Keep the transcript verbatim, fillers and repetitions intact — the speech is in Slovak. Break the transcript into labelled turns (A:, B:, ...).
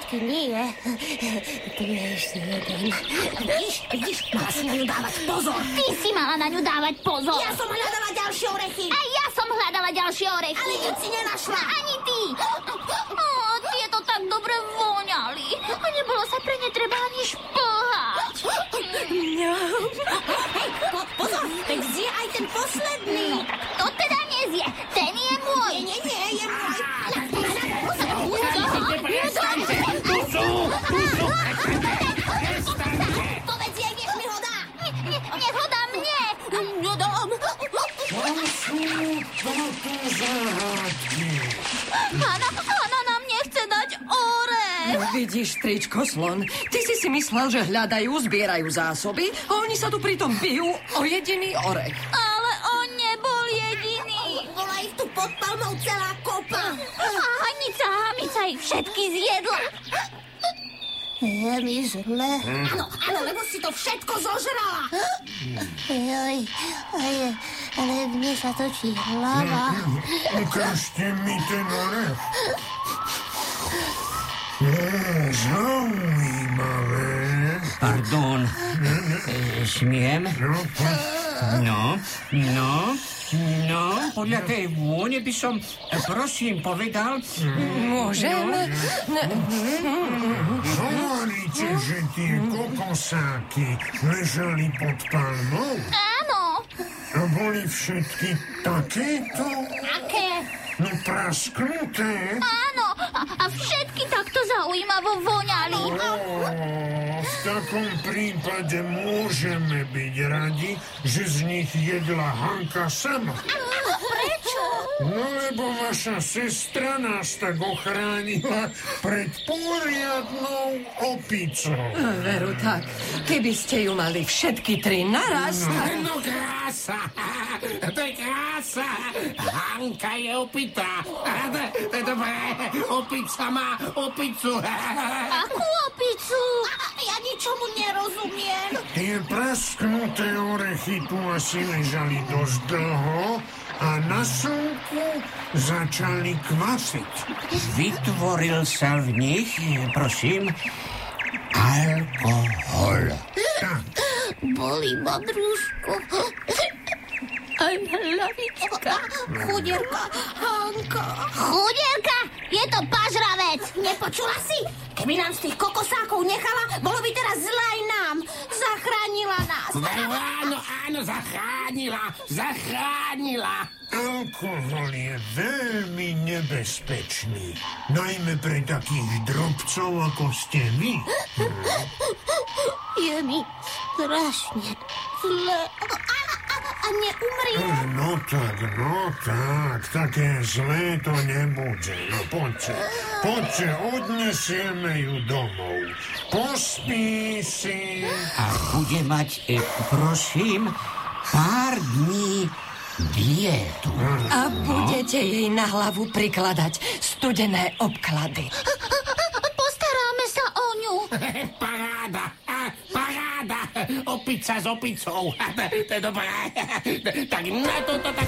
A: všetky nie. Tu je ešte jeden. Vidíš, vidíš, mala si na ňu dávať pozor.
B: Ty si mala na ňu dávať pozor.
A: Ja som hľadala ďalšie orechy.
B: A ja som hľadala ďalšie orechy.
A: Ale nič si nenašla.
B: Ani ty. Ó, tieto tak dobre voňali. A nebolo sa pre ne treba ani šplhať.
A: Hej, po, pozor, tak zje aj ten posledný.
B: No tak to teda nezie. Ten je môj.
A: Nie, nie, nie, je môj.
C: Prestaňte, tu sú, tu sú.
A: Povedz jej, nech mi ho dá.
B: Nech ho dá mne.
A: Nedám.
C: Čo sú toto zahádky?
B: Hana, Hana nám nechce dať orech.
D: Vidíš, tričko, slon, ty si si myslel, že hľadajú, zbierajú zásoby a oni sa tu pritom bijú o jediný orech.
B: Ale on nebol jediný.
A: Bola ich tu pod palmou celá kopa.
B: A Hanica, Hamica ich všetky zjedla.
A: Je mi zle.
C: Áno,
A: áno, lebo si to všetko zožrala. Joj, aj, ale mne sa točí hlava.
C: Ukážte mi ten orech. Je zaujímavé.
E: Pardon, e, smiem? No, no, no, podľa tej vône by som, e, prosím, povedal...
D: Môžem?
C: Hovoríte, že tie kokosáky ležali pod palmou?
B: Áno.
C: A boli všetky takéto?
B: Aké?
C: No prasknuté?
B: Áno. A, a všetky takto zaujímavo voňali.
C: Ó, v takom prípade môžeme byť radi, že z nich jedla Hanka sama.
B: Prečo?
C: No lebo vaša sestra nás tak ochránila pred poriadnou opicou.
D: Veru tak. Keby ste ju mali všetky tri naraz...
F: No krása, to je krása. Hanka je opitá. To je dobré, opica má opicu.
B: Akú opicu?
A: Ja ničomu nerozumiem.
C: Tie prasknuté orechy tu asi ležali dosť dlho a na slnku začali kvasiť.
E: Vytvoril sa v nich, prosím, alkohol.
C: Tak,
A: Bolí ma brúško. Aj hlavička. Chudierka, Hanka.
B: Chudierka, je to pažravec.
A: Nepočula si? Keby nám z tých kokosákov nechala, bolo by teraz zle aj nám. Zachránila nás.
F: Áno, áno, zachránila, zachránila.
C: alkohol je veľmi nebezpečný. Najmä pre takých drobcov, ako ste vy.
A: Je mi strašne zle. A, a, a neumriem.
C: No tak, no tak, také zlé to nebude. No poďte, poďte, odnesieme ju domov. Pospí si.
E: A bude mať, e, prosím, pár dní dietu.
D: A budete jej na hlavu prikladať studené obklady.
B: Postaráme sa o ňu.
F: Paráda, paráda. Opica s opicou. To je dobré. Tak na toto tak